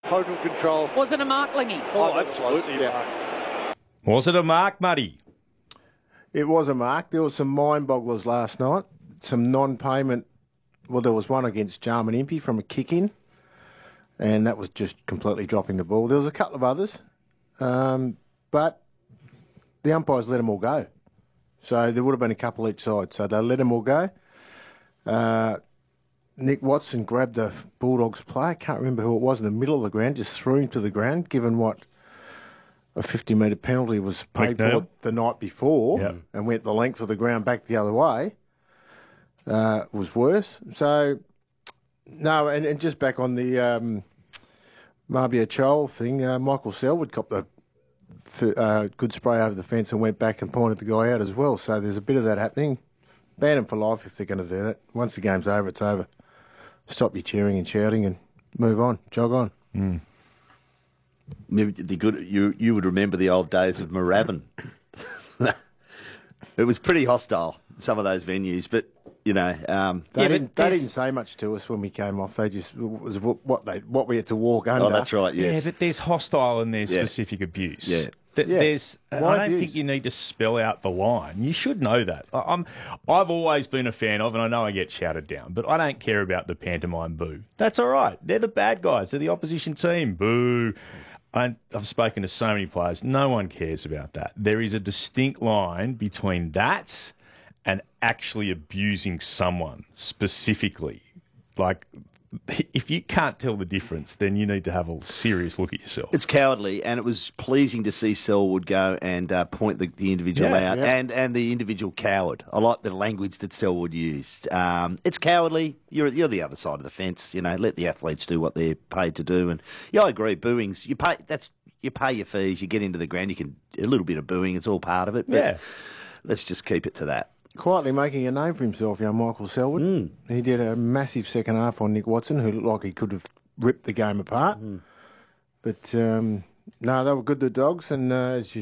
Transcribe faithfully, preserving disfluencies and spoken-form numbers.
Total control. Was it a mark, Lingy? Oh, absolutely. Yeah. Was it a mark, Muddy? It was a mark. There was some mind-bogglers last night. Some non-payment. Well, there was one against Jarman Impey from a kick-in, and that was just completely dropping the ball. There was a couple of others, um, but the umpires let them all go. So there would have been a couple each side. So they let them all go. Uh, Nick Watson grabbed the Bulldogs player. Can't remember who it was in the middle of the ground. Just threw him to the ground, given what a fifty metre penalty was paid McNeil. for the night before, Yep. and went the length of the ground back the other way. Uh, was worse. So, no, and, and just back on the um, Marbia Chol thing, uh, Michael Selwood copped a f- uh, good spray over the fence and went back and pointed the guy out as well. So there's a bit of that happening. Ban them for life if they're going to do that. Once the game's over, it's over. Stop your cheering and shouting and move on, jog on. Mm. Maybe the good you you would remember the old days of Moorabbin. It was pretty hostile, some of those venues, but you know, um, They, Yeah, but didn't, they there's- didn't say much to us when we came off. They just it was what they what we had to walk under. oh, that's right, yes. Yeah, but there's hostile and there's Yeah. specific abuse. Yeah. Th- Yeah. There's, Why I don't abuse? think you need to spell out the line. You should know that. I- I'm, I've always been a fan of, and I know I get shouted down, but I don't care about the pantomime boo. That's all right. They're the bad guys. They're the opposition team. Boo. I, I've spoken to so many players. No one cares about that. There is a distinct line between that and actually abusing someone specifically. Like, if you can't tell the difference, then you need to have a serious look at yourself. It's cowardly, and it was pleasing to see Selwood go and uh, point the, the individual Yeah, out, yeah. and, and the individual coward. I like the language that Selwood used. Um, it's cowardly. You're you're the other side of the fence. You know, let the athletes do what they're paid to do. And yeah, I agree. Booings, you pay. That's you pay your fees. You get into the ground. You can a little bit of booing. It's all part of it. But Yeah. let's just keep it to that. Quietly making a name for himself, young Michael Selwood. Mm. He did a massive second half on Nick Watson, who looked like he could have ripped the game apart. But um, no, they were good, the Dogs, and uh, as you